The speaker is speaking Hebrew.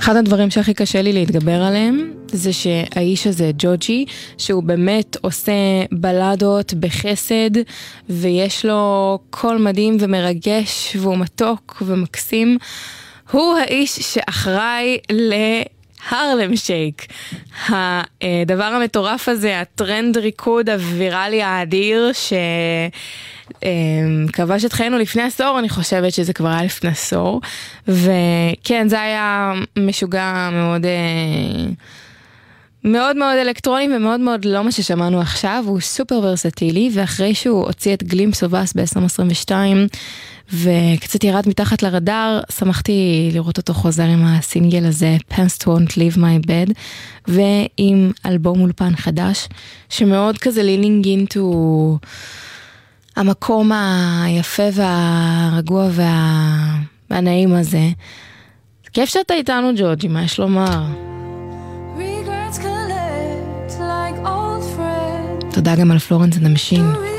אחד הדברים שהכי קשה לי להתגבר עליהם, זה שהאיש הזה, ג'וג'י, שהוא באמת עושה בלדות בחסד, ויש לו קול מדהים ומרגש, והוא מתוק ומקסים, הוא האיש שאחראי להרלם שייק. הדבר המטורף הזה, הטרנד ריקוד הוויראלי האדיר, כבש את חיינו לפני עשור, אני חושבת שזה כבר היה לפני עשור, וכן, זה היה משוגע מאוד מאוד מאוד אלקטרוני ומאוד מאוד לא מה ששמענו עכשיו, הוא סופר ורסטילי, ואחרי שהוא הוציא את גלימפס אוף אס ב-2022 וקצת ירד מתחת לרדאר, שמחתי לראות אותו חוזר עם הסינגל הזה, Pants Won't Leave My Bed, ועם אלבום אולפן חדש שמאוד כזה leaning into המקום היפה והרגוע והנעים הזה. כיף שאתה איתנו ג'וג'י, מה יש לומר? תודה גם על פלורנס אנד המשין.